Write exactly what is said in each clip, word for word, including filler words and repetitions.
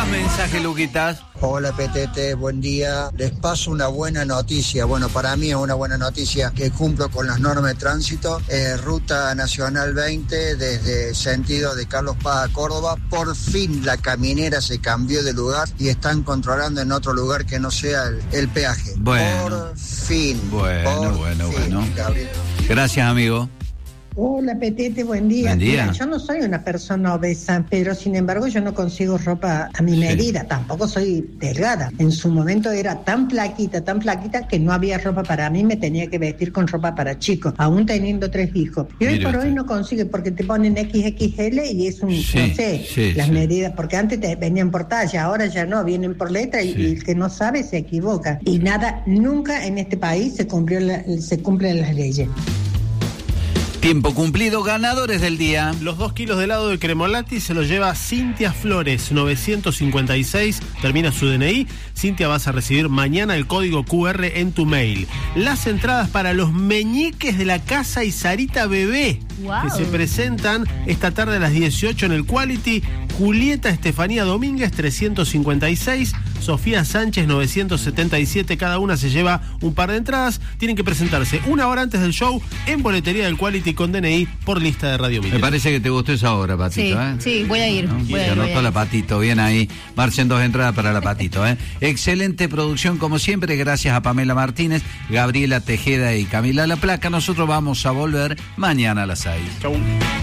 mensajes, Luquitas. Hola, Petete, buen día. Les paso una buena noticia. Bueno, para mí es una buena noticia que cumplo con las normas de tránsito. Eh, Ruta Nacional veinte, desde sentido de Carlos Paz a Córdoba. Por fin la caminera se cambió de lugar y están controlando en otro lugar que no sea el, el peaje. Bueno. Por fin. Bueno, por bueno, fin, bueno. Gabriel. Gracias, amigo. Hola, Petete, buen día. Buen día. Mira, yo no soy una persona obesa, pero sin embargo yo no consigo ropa a mi Sí. medida, tampoco soy delgada. En su momento era tan flaquita, tan flaquita que no había ropa para mí, me tenía que vestir con ropa para chicos, aún teniendo tres hijos. Y hoy Mire por usted. hoy no consigue porque te ponen equis equis ele y es un, Sí, no sé, sí, las sí. medidas, porque antes te venían por talla, ahora ya no, vienen por letra y, Sí. y el que no sabe se equivoca. Y nada, nunca en este país se, cumplió la- se cumplen las leyes. Tiempo cumplido, ganadores del día. Los dos kilos de helado de Cremolati se los lleva Cintia Flores, novecientos cincuenta y seis, termina su D N I. Cintia, vas a recibir mañana el código cu erre en tu mail. Las entradas para los meñiques de la Casa y Sarita Bebé, Wow. que se presentan esta tarde a las dieciocho en el Quality. Julieta Estefanía Domínguez, trescientos cincuenta y seis. Sofía Sánchez, novecientos setenta y siete. Cada una se lleva un par de entradas. Tienen que presentarse una hora antes del show en boletería del Quality con D N I por lista de Radio Mitre. Me parece que te gustó esa hora, Patito, Sí, ¿eh? sí, voy a ir. ¿No? Voy a Se ir, voy anotó a la ir. Patito, bien ahí. Marchen dos entradas para la Patito, ¿eh? Excelente producción, como siempre, gracias a Pamela Martínez, Gabriela Tejeda y Camila La Placa. Nosotros vamos a volver mañana a las seis. Chau.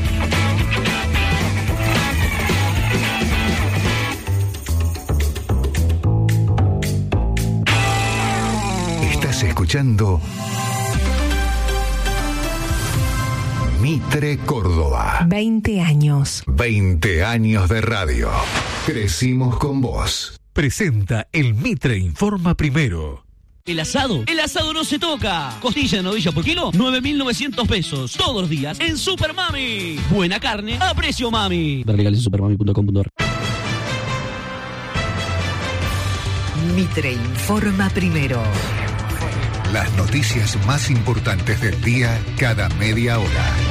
Estás escuchando Mitre Córdoba. veinte años. veinte años de radio. Crecimos con vos. Presenta el Mitre Informa Primero. El asado, el asado no se toca. Costilla de novilla por kilo, nueve mil novecientos pesos. Todos los días en Super Mami. Buena carne a precio mami. Ver legales en supermami punto com punto ar. Mitre Informa Primero. Las noticias más importantes del día cada media hora.